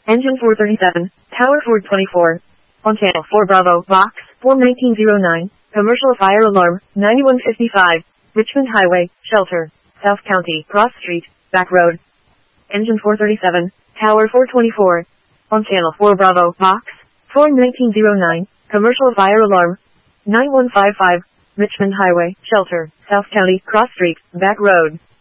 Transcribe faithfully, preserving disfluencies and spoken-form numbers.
Engine four thirty-seven, Tower four twenty-four. On channel four Bravo, Box, form nineteen oh nine, commercial fire alarm, ninety-one fifty-five, Richmond Highway, shelter, South County, Cross Street, back road. Engine four thirty-seven, Tower four twenty-four. On channel four Bravo, Box, form nineteen oh nine, commercial fire alarm, nine one five five, Richmond Highway, shelter, South County, Cross Street, back road.